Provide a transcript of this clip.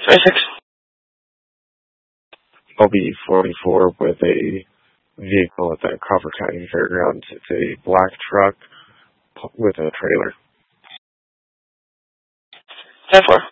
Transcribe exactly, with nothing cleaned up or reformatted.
twenty-six. L B forty-four with a vehicle at the Crawford County Fairgrounds. It's a black truck with a trailer. ten four.